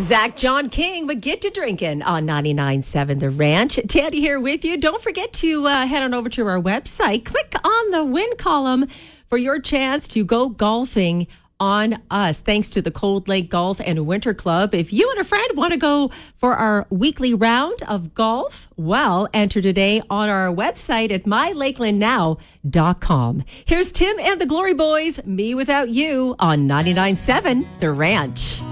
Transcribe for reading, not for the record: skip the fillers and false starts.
Zach John King would get to drinking on 99.7 The Ranch. Tandy here with you. Don't forget to head on over to our website. Click on the win column for your chance to go golfing on us. Thanks to the Cold Lake Golf and Winter Club. If you and a friend want to go for our weekly round of golf, well, enter today on our website at mylakelandnow.com. Here's Tim and the Glory Boys, Me Without You on 99.7 The Ranch.